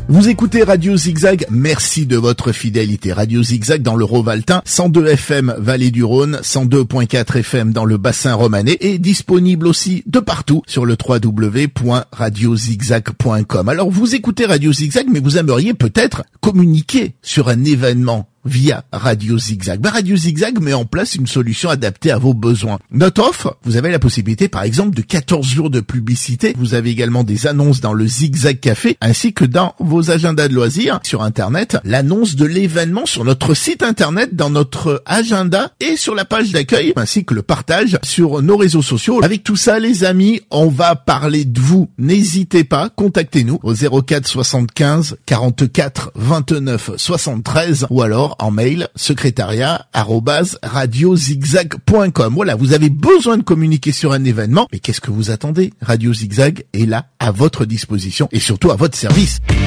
Vous écoutez Radio Zigzag, merci de votre fidélité. Radio Zigzag dans le Rovaltin, 102 FM Vallée du Rhône, 102.4 FM dans le bassin romanais et disponible aussi de partout sur le www.radiozigzag.com. Alors vous écoutez Radio Zigzag, mais vous aimeriez peut-être communiquer sur un événement via Radio Zigzag. Radio Zigzag met en place une solution adaptée à vos besoins. Notre offre, vous avez la possibilité par exemple de 14 jours de publicité. Vous avez également des annonces dans le Zigzag Café ainsi que dans vos agendas de loisirs sur Internet. L'annonce de l'événement sur notre site Internet, dans notre agenda et sur la page d'accueil ainsi que le partage sur nos réseaux sociaux. Avec tout ça les amis, on va parler de vous. N'hésitez pas, contactez-nous au 04 75 44 29 73 ou alors en mail secrétariat@radiozigzag.com. Voilà, vous avez besoin de communiquer sur un événement, mais qu'est-ce que vous attendez? Radio Zigzag est là à votre disposition et surtout à votre service.